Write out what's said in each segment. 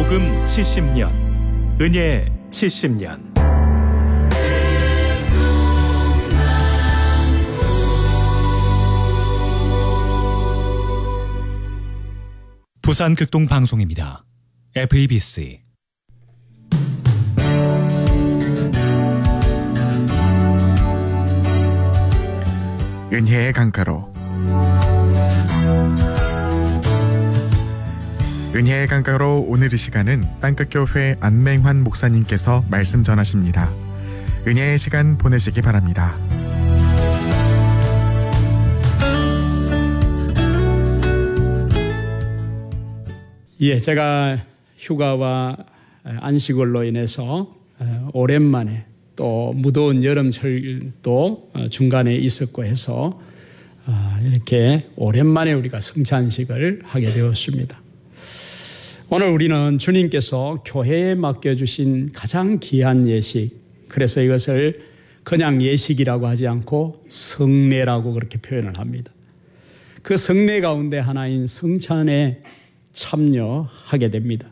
복음 70년, 은혜 70년. 부산 극동 방송입니다. FEBC. 은혜의 강가로. 은혜의 강가로 오늘 이 시간은 땅끝교회 안맹환 목사님께서 말씀 전하십니다. 은혜의 시간 보내시기 바랍니다. 예, 제가 휴가와 안식월로 인해서 오랜만에 또 무더운 여름철도 중간에 있었고 해서 이렇게 오랜만에 우리가 성찬식을 하게 되었습니다. 오늘 우리는 주님께서 교회에 맡겨주신 가장 귀한 예식, 그래서 이것을 그냥 예식이라고 하지 않고 성례라고 그렇게 표현을 합니다. 그 성례 가운데 하나인 성찬에 참여하게 됩니다.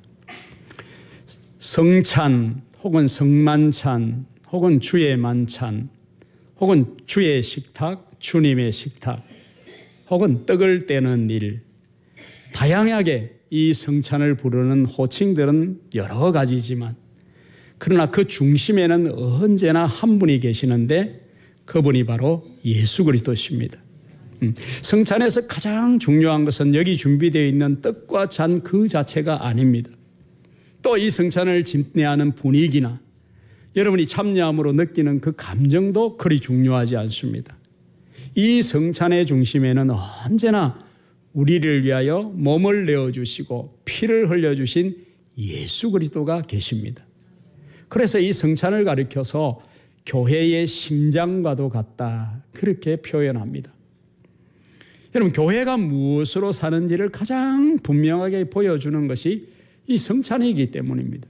성찬 혹은 성만찬 혹은 주의 만찬 혹은 주의 식탁, 주님의 식탁 혹은 떡을 떼는 일, 다양하게 이 성찬을 부르는 호칭들은 여러 가지지만 그러나 그 중심에는 언제나 한 분이 계시는데 그분이 바로 예수 그리스도십니다. 성찬에서 가장 중요한 것은 여기 준비되어 있는 떡과 잔 그 자체가 아닙니다. 또 이 성찬을 집례하는 분위기나 여러분이 참여함으로 느끼는 그 감정도 그리 중요하지 않습니다. 이 성찬의 중심에는 언제나 우리를 위하여 몸을 내어주시고 피를 흘려주신 예수 그리스도가 계십니다. 그래서 이 성찬을 가리켜서 교회의 심장과도 같다, 그렇게 표현합니다. 여러분, 교회가 무엇으로 사는지를 가장 분명하게 보여주는 것이 이 성찬이기 때문입니다.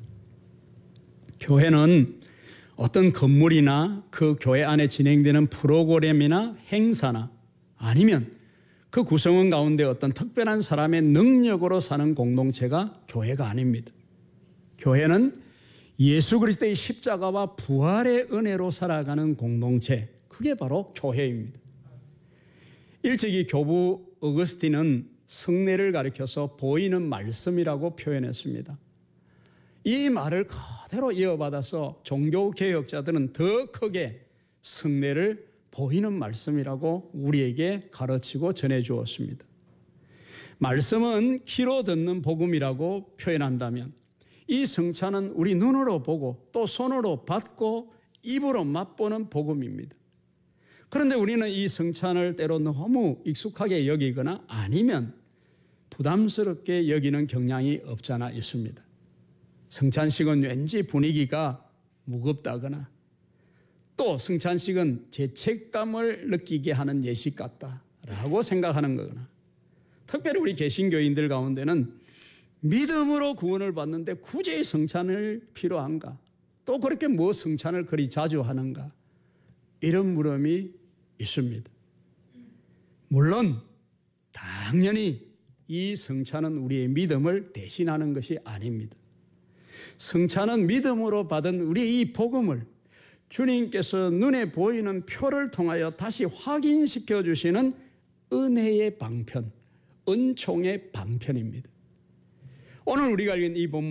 교회는 어떤 건물이나 그 교회 안에 진행되는 프로그램이나 행사나 아니면 그 구성원 가운데 어떤 특별한 사람의 능력으로 사는 공동체가 교회가 아닙니다. 교회는 예수 그리스도의 십자가와 부활의 은혜로 살아가는 공동체, 그게 바로 교회입니다. 일찍이 교부 어거스틴은 성례를 가리켜서 보이는 말씀이라고 표현했습니다. 이 말을 그대로 이어받아서 종교개혁자들은 더 크게 성례를 보이는 말씀이라고 우리에게 가르치고 전해주었습니다. 말씀은 귀로 듣는 복음이라고 표현한다면 이 성찬은 우리 눈으로 보고 또 손으로 받고 입으로 맛보는 복음입니다. 그런데 우리는 이 성찬을 때로 너무 익숙하게 여기거나 아니면 부담스럽게 여기는 경향이 없잖아 있습니다. 성찬식은 왠지 분위기가 무겁다거나 또 성찬식은 죄책감을 느끼게 하는 예식 같다라고 생각하는 거거나, 특별히 우리 개신교인들 가운데는 믿음으로 구원을 받는데 굳이 성찬을 필요한가? 또 그렇게 뭐 성찬을 그리 자주 하는가? 이런 물음이 있습니다. 물론 당연히 이 성찬은 우리의 믿음을 대신하는 것이 아닙니다. 성찬은 믿음으로 받은 우리의 이 복음을 주님께서 눈에 보이는 표를 통하여 다시 확인시켜 주시는 은혜의 방편, 은총의 방편입니다. 오늘 우리가 읽은 이 본문